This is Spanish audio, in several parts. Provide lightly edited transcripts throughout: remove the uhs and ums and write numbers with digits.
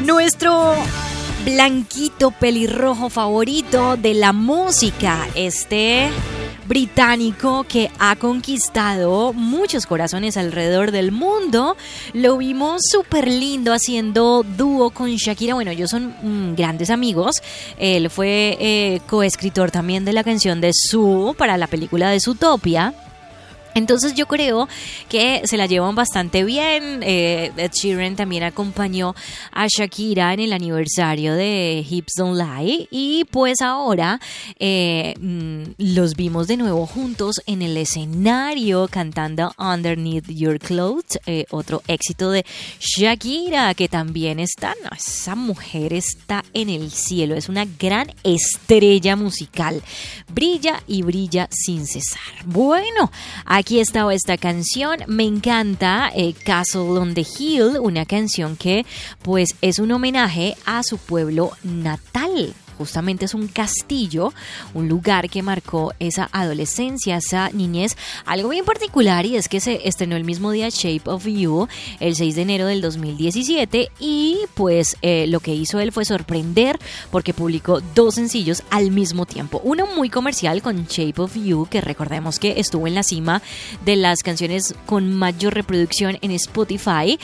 Nuestro blanquito pelirrojo favorito de la música, británico que ha conquistado muchos corazones alrededor del mundo. Lo vimos súper lindo haciendo dúo con Shakira. Bueno, ellos son grandes amigos. Él fue coescritor también de la canción de Sue para la película de Zootopia. Entonces yo creo que se la llevan bastante bien. Ed Sheeran también acompañó a Shakira en el aniversario de Hips Don't Lie. Y pues ahora los vimos de nuevo juntos en el escenario cantando Underneath Your Clothes. Otro éxito de Shakira que también está... No, esa mujer está en el cielo. Es una gran estrella musical. Brilla y brilla sin cesar. Bueno, aquí estaba esta canción, me encanta, Castle on the Hill, una canción que pues es un homenaje a su pueblo natal. Justamente es un castillo, un lugar que marcó esa adolescencia, esa niñez. Algo bien particular y es que se estrenó el mismo día Shape of You, el 6 de enero del 2017 y pues lo que hizo él fue sorprender porque publicó 2 sencillos al mismo tiempo. Uno muy comercial con Shape of You, que recordemos que estuvo en la cima de las canciones con mayor reproducción en Spotify.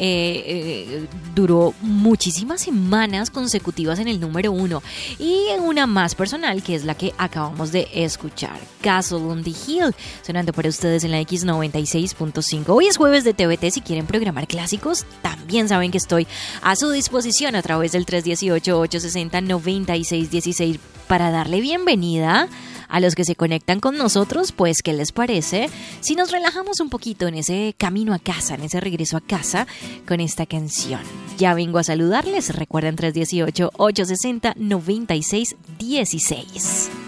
Duró muchísimas semanas consecutivas en el número 1. Y una más personal, que es la que acabamos de escuchar, Castle on the Hill, sonando para ustedes en la X96.5. Hoy es jueves de TVT. Si quieren programar clásicos, también saben que estoy a su disposición a través del 318-860-9616 para darle bienvenida a los que se conectan con nosotros. Pues, ¿qué les parece si nos relajamos un poquito en ese camino a casa, en ese regreso a casa con esta canción? Ya vengo a saludarles. Recuerden 318-860-9616.